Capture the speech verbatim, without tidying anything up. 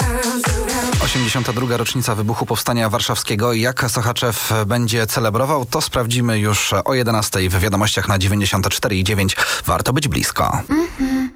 osiemdziesiąta druga rocznica wybuchu Powstania Warszawskiego. Jak Sochaczew będzie celebrował, to sprawdzimy już o jedenastej w wiadomościach na dziewięćdziesiąt cztery i dziewięć. Warto być blisko. Mm-hmm.